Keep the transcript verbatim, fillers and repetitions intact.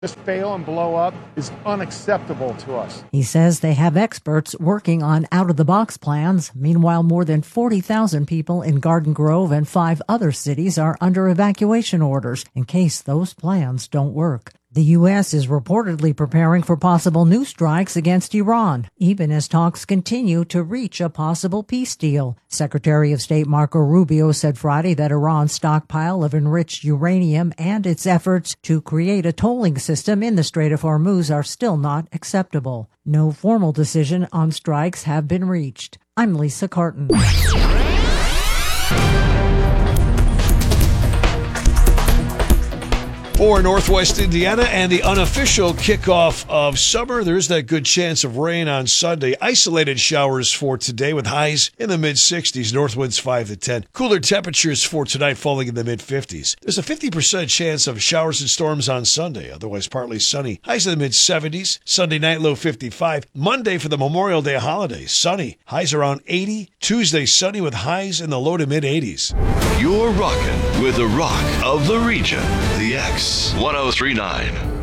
just fail and blow up is unacceptable to us. He says they have experts working on out-of-the-box plans. Meanwhile, more than forty thousand people in Garden Grove and five other cities are under evacuation orders in case those plans don't work. The U S is reportedly preparing for possible new strikes against Iran, even as talks continue to reach a possible peace deal. Secretary of State Marco Rubio said Friday that Iran's stockpile of enriched uranium and its efforts to create a tolling system in the Strait of Hormuz are still not acceptable. No formal decision on strikes have been reached. I'm Lisa Carton. For Northwest Indiana and the unofficial kickoff of summer, there is that good chance of rain on Sunday. Isolated showers for today with highs in the mid-sixties, north winds five to ten. Cooler temperatures for tonight falling in the mid-fifties. There's a fifty percent chance of showers and storms on Sunday, otherwise partly sunny. Highs in the mid-seventies. Sunday night low fifty-five. Monday for the Memorial Day holiday, sunny. Highs around eighty. Tuesday sunny with highs in the low to mid-eighties. You're rocking with the rock of the region, the X one oh three point nine.